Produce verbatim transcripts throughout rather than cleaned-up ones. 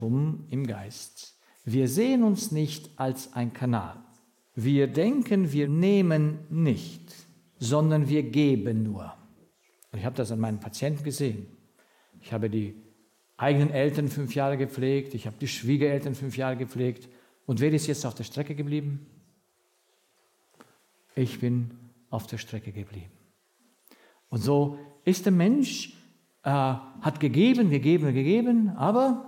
im Geist. Wir sehen uns nicht als ein Kanal. Wir denken, wir nehmen nicht, sondern wir geben nur. Und ich habe das an meinen Patienten gesehen. Ich habe die eigenen Eltern fünf Jahre gepflegt, ich habe die Schwiegereltern fünf Jahre gepflegt. Und wer ist jetzt auf der Strecke geblieben? Ich bin auf der Strecke geblieben. Und so ist der Mensch, äh, hat gegeben, gegeben, gegeben, aber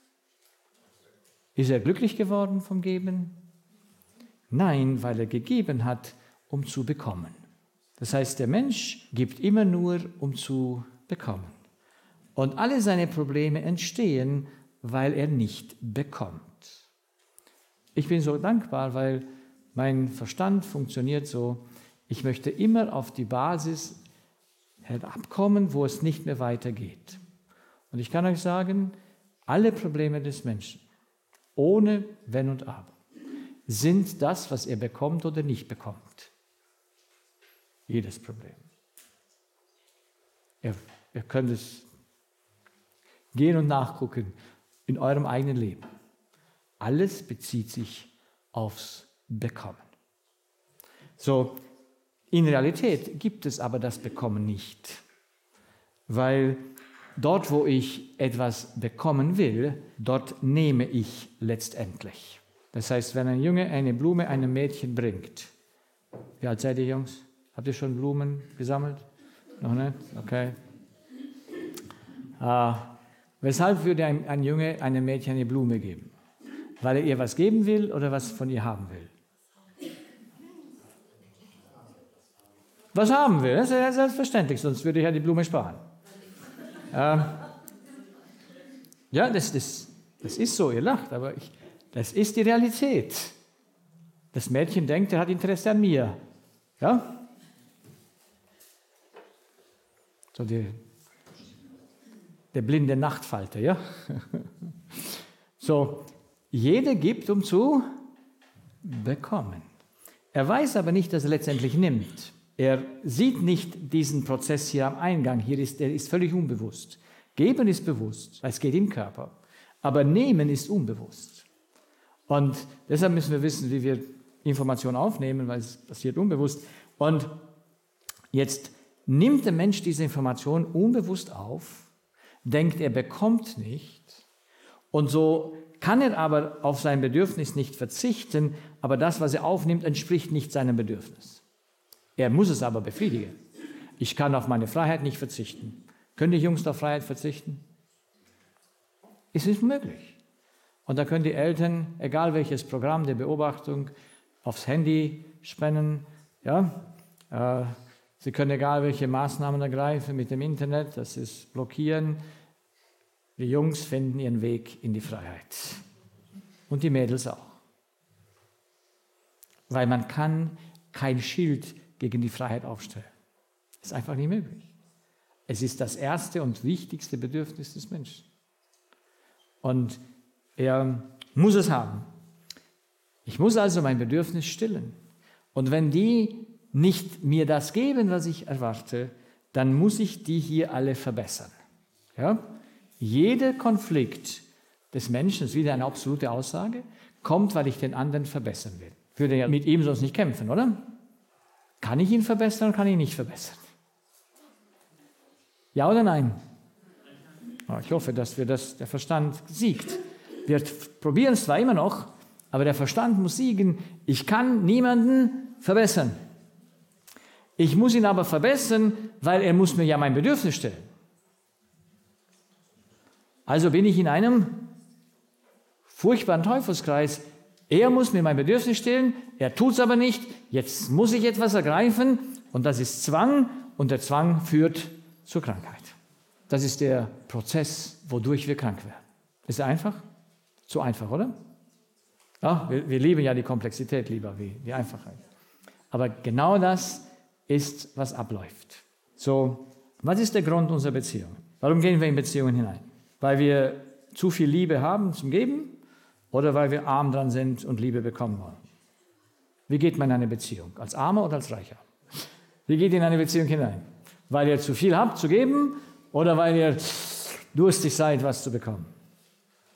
ist er glücklich geworden vom Geben? Nein, weil er gegeben hat, um zu bekommen. Das heißt, der Mensch gibt immer nur, um zu bekommen. Und alle seine Probleme entstehen, weil er nicht bekommt. Ich bin so dankbar, weil mein Verstand funktioniert so, ich möchte immer auf die Basis herabkommen, wo es nicht mehr weitergeht. Und ich kann euch sagen, alle Probleme des Menschen, ohne Wenn und Aber, sind das, was er bekommt oder nicht bekommt. Jedes Problem. Ihr, ihr könnt es gehen und nachgucken in eurem eigenen Leben. Alles bezieht sich aufs Bekommen. So, in Realität gibt es aber das Bekommen nicht, weil dort, wo ich etwas bekommen will, dort nehme ich letztendlich. Das heißt, wenn ein Junge eine Blume einem Mädchen bringt, wie alt seid ihr Jungs? Habt ihr schon Blumen gesammelt? Noch nicht? Okay. Äh, weshalb würde ein, ein Junge einem Mädchen eine Blume geben? Weil er ihr was geben will oder was von ihr haben will? Was haben will, das ist ja selbstverständlich, sonst würde ich ja die Blume sparen. Ähm, ja, das, das, das ist so, ihr lacht, aber ich, das ist die Realität. Das Mädchen denkt, er hat Interesse an mir. Ja? So die, der blinde Nachtfalter, ja? So, jeder gibt, um zu bekommen. Er weiß aber nicht, dass er letztendlich nimmt. Er sieht nicht diesen Prozess hier am Eingang. Hier ist er ist völlig unbewusst. Geben ist bewusst, weil es geht im Körper. Aber nehmen ist unbewusst. Und deshalb müssen wir wissen, wie wir Informationen aufnehmen, weil es passiert unbewusst. Und jetzt nimmt der Mensch diese Information unbewusst auf, denkt, er bekommt nicht. Und so kann er aber auf sein Bedürfnis nicht verzichten, aber das, was er aufnimmt, entspricht nicht seinem Bedürfnis. Er muss es aber befriedigen. Ich kann auf meine Freiheit nicht verzichten. Können die Jungs auf Freiheit verzichten? Es ist möglich. Und da können die Eltern, egal welches Programm der Beobachtung, aufs Handy spenden. Ja? Äh, sie können egal welche Maßnahmen ergreifen mit dem Internet, das ist blockieren. Die Jungs finden ihren Weg in die Freiheit. Und die Mädels auch. Weil man kann kein Schild gegen die Freiheit aufstellen. Das ist einfach nicht möglich. Es ist das erste und wichtigste Bedürfnis des Menschen. Und er muss es haben. Ich muss also mein Bedürfnis stillen. Und wenn die nicht mir das geben, was ich erwarte, dann muss ich die hier alle verbessern. Ja? Jeder Konflikt des Menschen, das ist wieder eine absolute Aussage, kommt, weil ich den anderen verbessern will. Ich würde ja mit ihm sonst nicht kämpfen, oder? Kann ich ihn verbessern oder kann ich ihn nicht verbessern? Ja oder nein? Ich hoffe, dass wir das, der Verstand siegt. Wir probieren es zwar immer noch, aber der Verstand muss siegen. Ich kann niemanden verbessern. Ich muss ihn aber verbessern, weil er muss mir ja mein Bedürfnis stellen. Also bin ich in einem furchtbaren Teufelskreis. Er muss mir mein Bedürfnis stellen, er tut es aber nicht. Jetzt muss ich etwas ergreifen und das ist Zwang und der Zwang führt zur Krankheit. Das ist der Prozess, wodurch wir krank werden. Ist einfach? Zu einfach, oder? Ja, wir, wir lieben ja die Komplexität lieber wie die Einfachheit. Aber genau das ist, was abläuft. So, was ist der Grund unserer Beziehung? Warum gehen wir in Beziehungen hinein? Weil wir zu viel Liebe haben zum Geben oder weil wir arm dran sind und Liebe bekommen wollen? Wie geht man in eine Beziehung? Als Armer oder als Reicher? Wie geht ihr in eine Beziehung hinein? Weil ihr zu viel habt zu geben oder weil ihr durstig seid, was zu bekommen?